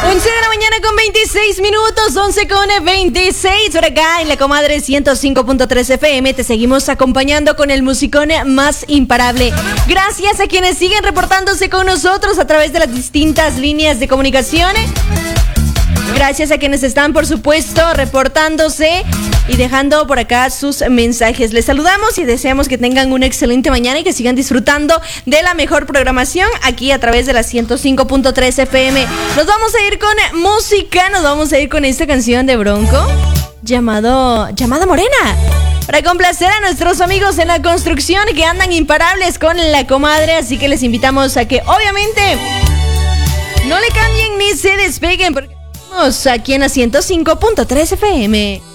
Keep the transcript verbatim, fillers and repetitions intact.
once de la mañana con veintiséis minutos, once con veintiséis, por acá en la comadre ciento cinco punto tres F M. Te seguimos acompañando con el musicón más imparable. Gracias a quienes siguen reportándose con nosotros a través de las distintas líneas de comunicación. Gracias a quienes están, por supuesto, reportándose y dejando por acá sus mensajes. Les saludamos y deseamos que tengan una excelente mañana y que sigan disfrutando de la mejor programación aquí a través de la ciento cinco punto tres F M. Nos vamos a ir con música, nos vamos a ir con esta canción de Bronco llamado Llamada Morena, para complacer a nuestros amigos en la construcción que andan imparables con la comadre. Así que les invitamos a que obviamente no le cambien ni se despeguen, porque aquí en la ciento cinco punto tres F M.